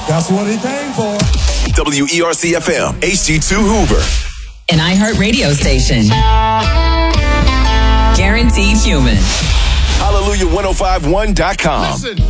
That's what he came for. WERC-FM, HD2 Hoover. An iHeart radio station. Guaranteed human. Hallelujah1051.com. Listen.